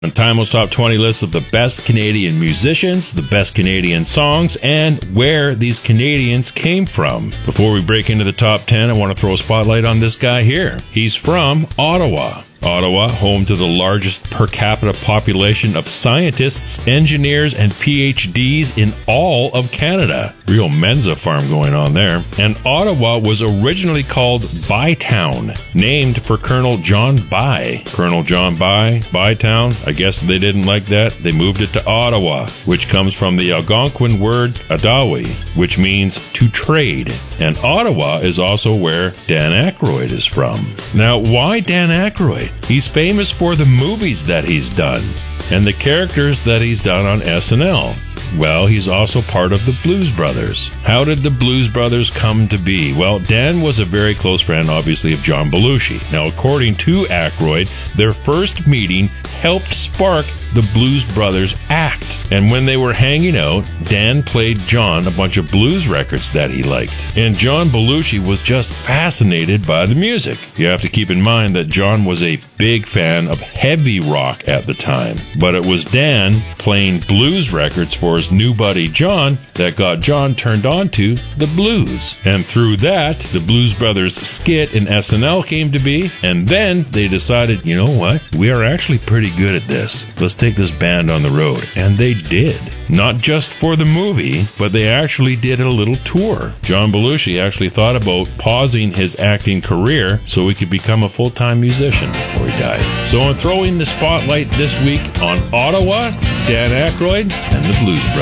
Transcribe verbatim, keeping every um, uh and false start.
On Timeless Top twenty list of the best Canadian musicians, the best Canadian songs, and where these Canadians came from. Before we break into the top ten, I want to throw a spotlight on this guy here. He's from Ottawa. Ottawa, home to the largest per capita population of scientists, engineers, and P H Ds in all of Canada. Real Mensa farm going on there. And Ottawa was originally called Bytown, named for Colonel John By. Colonel John By, Bytown, I guess they didn't like that. They moved it to Ottawa, which comes from the Algonquin word Adawi, which means to trade. And Ottawa is also where Dan Aykroyd is from. Now, why Dan Aykroyd? He's famous for the movies that he's done and the characters that he's done on S N L. Well, he's also part of the Blues Brothers. How did the Blues Brothers come to be? Well, Dan was a very close friend, obviously, of John Belushi. Now, according to Aykroyd, their first meeting helped spark the Blues Brothers act. And when they were hanging out, Dan played John a bunch of blues records that he liked. And John Belushi was just fascinated by the music. You have to keep in mind that John was a big fan of heavy rock at the time. But it was Dan playing blues records for his new buddy John that got John turned on to the blues. And through that, the Blues Brothers skit in S N L came to be. And then they decided, you know what? We are actually pretty good at this. Let's take this band on the road. And they did. Not just for the movie, but they actually did a little tour. John Belushi actually thought about pausing his acting career so he could become a full-time musician before he died. So I'm throwing the spotlight this week on Ottawa, Dan Aykroyd, and the Blues Brothers.